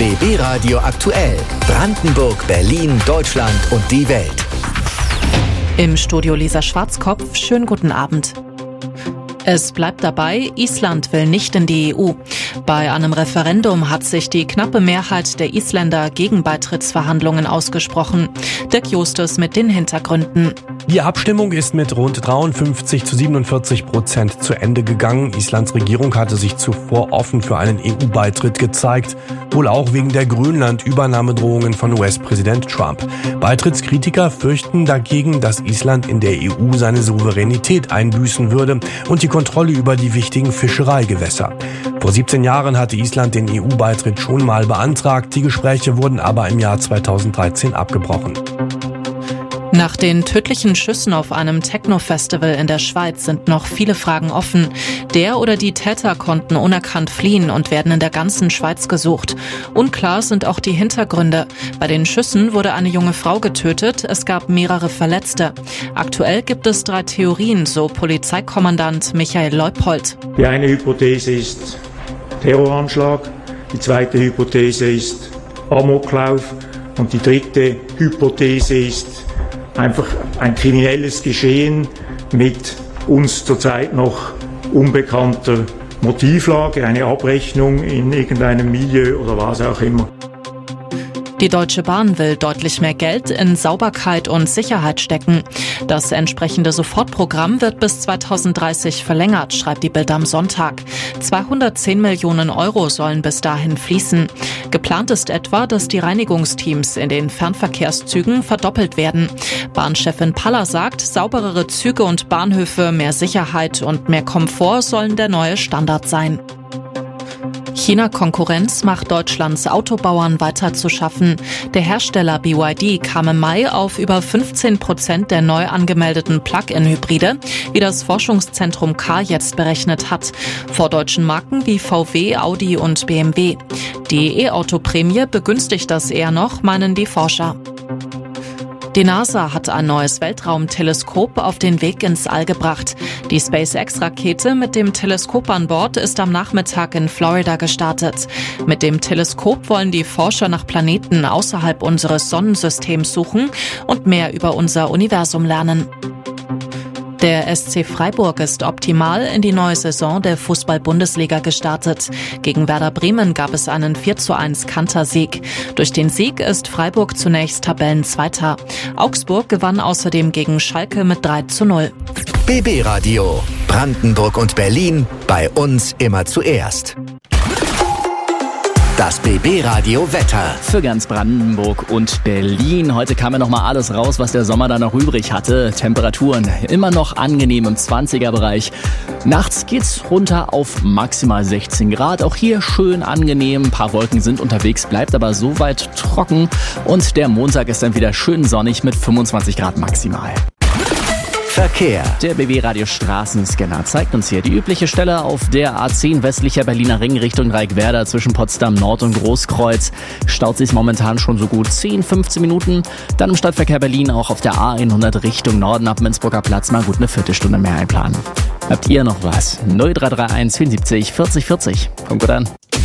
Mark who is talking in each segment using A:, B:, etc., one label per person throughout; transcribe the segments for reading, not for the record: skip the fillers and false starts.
A: BB Radio aktuell. Brandenburg, Berlin, Deutschland und die Welt.
B: Im Studio Lisa Schwarzkopf, schönen guten Abend. Es bleibt dabei, Island will nicht in die EU. Bei einem Referendum hat sich die knappe Mehrheit der Isländer gegen Beitrittsverhandlungen ausgesprochen. Dirk Justus mit den Hintergründen.
C: Die Abstimmung ist mit rund 53% zu Ende gegangen. Islands Regierung hatte sich zuvor offen für einen EU-Beitritt gezeigt, wohl auch wegen der Grönland-Übernahmedrohungen von US-Präsident Trump. Beitrittskritiker fürchten dagegen, dass Island in der EU seine Souveränität einbüßen würde und die Kontrolle über die wichtigen Fischereigewässer. Vor 17 Jahren hatte Island den EU-Beitritt schon mal beantragt, die Gespräche wurden aber im Jahr 2013 abgebrochen.
B: Nach den tödlichen Schüssen auf einem Techno-Festival in der Schweiz sind noch viele Fragen offen. Der oder die Täter konnten unerkannt fliehen und werden in der ganzen Schweiz gesucht. Unklar sind auch die Hintergründe. Bei den Schüssen wurde eine junge Frau getötet, es gab mehrere Verletzte. Aktuell gibt es 3 Theorien, so Polizeikommandant Michael Leupold.
D: Die eine Hypothese ist Terroranschlag, die zweite Hypothese ist Amoklauf und die dritte Hypothese ist einfach ein kriminelles Geschehen mit uns zurzeit noch unbekannter Motivlage, eine Abrechnung in irgendeinem Milieu oder was auch immer.
B: Die Deutsche Bahn will deutlich mehr Geld in Sauberkeit und Sicherheit stecken. Das entsprechende Sofortprogramm wird bis 2030 verlängert, schreibt die Bild am Sonntag. 210 Millionen Euro sollen bis dahin fließen. Geplant ist etwa, dass die Reinigungsteams in den Fernverkehrszügen verdoppelt werden. Bahnchefin Paller sagt, sauberere Züge und Bahnhöfe, mehr Sicherheit und mehr Komfort sollen der neue Standard sein. China-Konkurrenz macht Deutschlands Autobauern weiter zu schaffen. Der Hersteller BYD kam im Mai auf über 15% der neu angemeldeten Plug-in-Hybride, wie das Forschungszentrum K jetzt berechnet hat. Vor deutschen Marken wie VW, Audi und BMW. Die E-Auto-Prämie begünstigt das eher noch, meinen die Forscher. Die NASA hat ein neues Weltraumteleskop auf den Weg ins All gebracht. Die SpaceX-Rakete mit dem Teleskop an Bord ist am Nachmittag in Florida gestartet. Mit dem Teleskop wollen die Forscher nach Planeten außerhalb unseres Sonnensystems suchen und mehr über unser Universum lernen. Der SC Freiburg ist optimal in die neue Saison der Fußball-Bundesliga gestartet. Gegen Werder Bremen gab es einen 4:1 Kantersieg. Durch den Sieg ist Freiburg zunächst Tabellenzweiter. Augsburg gewann außerdem gegen Schalke mit 3:0.
A: BB Radio. Brandenburg und Berlin. Bei uns immer zuerst. Das BB Radio Wetter.
E: Für ganz Brandenburg und Berlin. Heute kam ja noch mal alles raus, was der Sommer da noch übrig hatte. Temperaturen immer noch angenehm im 20er-Bereich. Nachts geht's runter auf maximal 16 Grad. Auch hier schön angenehm. Ein paar Wolken sind unterwegs, bleibt aber soweit trocken. Und der Montag ist dann wieder schön sonnig mit 25 Grad maximal.
A: Verkehr.
E: Der BB-Radio Straßenscanner zeigt uns hier die übliche Stelle auf der A10 westlicher Berliner Ring Richtung Dreieckwerder zwischen Potsdam Nord und Großkreuz. Staut sich momentan schon so gut 10-15 Minuten. Dann im Stadtverkehr Berlin auch auf der A100 Richtung Norden ab Menzburger Platz mal gut eine Viertelstunde mehr einplanen. Habt ihr noch was? 0331 74 40 40. Kommt gut an.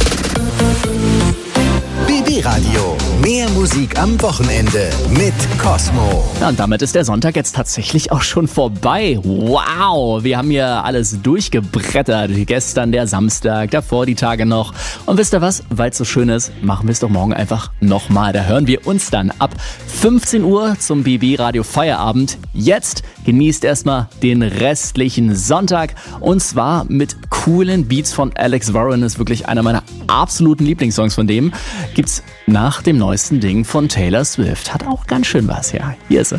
A: BB Radio. Mehr Musik am Wochenende mit Cosmo.
E: Ja, und damit ist der Sonntag jetzt tatsächlich auch schon vorbei. Wow, wir haben hier alles durchgebrettert. Gestern der Samstag, davor die Tage noch. Und wisst ihr was? Weil es so schön ist, machen wir es doch morgen einfach nochmal. Da hören wir uns dann ab 15 Uhr zum BB Radio Feierabend. Jetzt genießt erstmal den restlichen Sonntag. Und zwar mit coolen Beats von Alex Warren. Ist wirklich einer meiner absoluten Lieblingssongs von dem. Gibt's nach dem neuesten Ding von Taylor Swift. Hat auch ganz schön was, ja. Hier ist er.